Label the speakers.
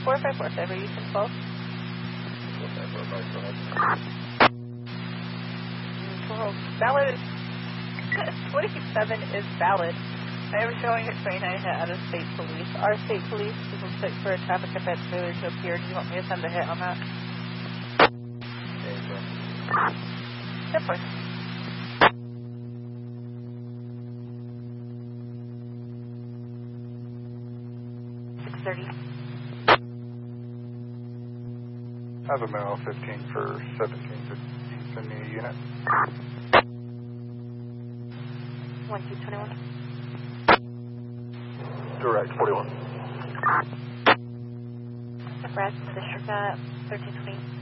Speaker 1: 454, Cyber Houston 12. 454, valid. 27 is valid. I am showing a 29 hit out of state police. Our state police is on site for a traffic event failure to appear. Do you want me to send a hit on that? Of course.
Speaker 2: I have a memo 15 for 17 to send me a unit.
Speaker 1: 1221.
Speaker 2: Direct 41.
Speaker 1: Brad, District 1320.